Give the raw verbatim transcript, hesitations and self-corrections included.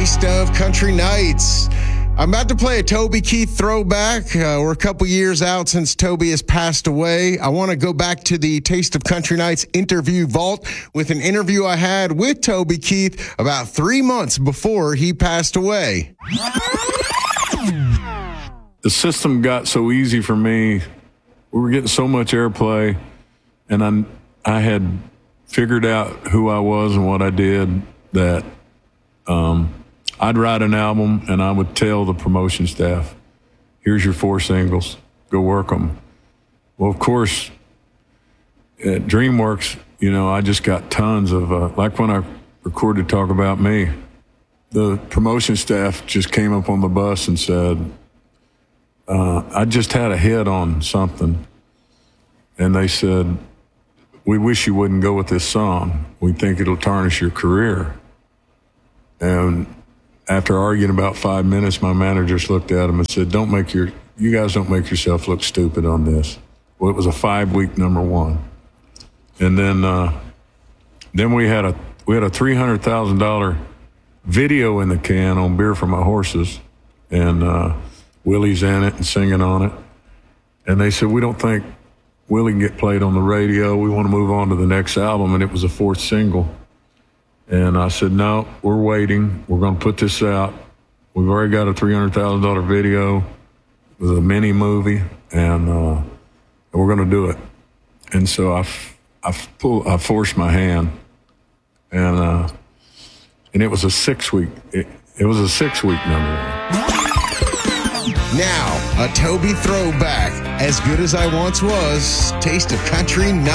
Taste of Country Nights. I'm about to play a Toby Keith throwback. Uh, we're a couple years out since Toby has passed away. I want to go back to the Taste of Country Nights interview vault with an interview I had with Toby Keith about three months before he passed away. The system got so easy for me. We were getting so much airplay, and I, I had figured out who I was and what I did that um, I'd write an album and I would tell the promotion staff, here's your four singles, go work them. Well, of course, at DreamWorks, you know, I just got tons of, uh, like when I recorded Talk About Me, the promotion staff just came up on the bus and said, uh, I just had a hit on something. And they said, we wish you wouldn't go with this song. We think it'll tarnish your career. And after arguing about five minutes, my manager just looked at him and said, don't make your, you guys don't make yourself look stupid on this. Well, it was a five week number one. And then, uh, then we had a, we had a three hundred thousand dollars video in the can on Beer for My Horses. And, uh, Willie's in it and singing on it. And they said, we don't think Willie can get played on the radio. We want to move on to the next album. And it was a fourth single. And I said, no, we're waiting. We're going to put this out. We've already got a three hundred thousand dollars video with a mini movie, and uh, we're going to do it. And so I, I, pull, I forced my hand, and uh, and it was a six-week, it, it was a six-week number one. Now, a Toby throwback. As good as I once was, Taste of Country Night.